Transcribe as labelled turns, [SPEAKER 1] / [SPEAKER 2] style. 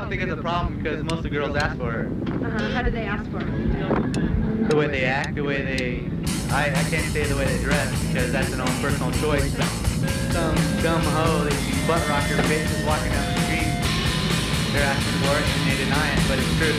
[SPEAKER 1] don't think it's a problem because most of the girls ask for it.
[SPEAKER 2] How do they ask for it?
[SPEAKER 1] The way they act, the way they... I can't say the way they dress because that's their own personal choice. Some dumb hoe that you butt rock your bitches walking down the street, they're asking for it and they deny it, but it's true.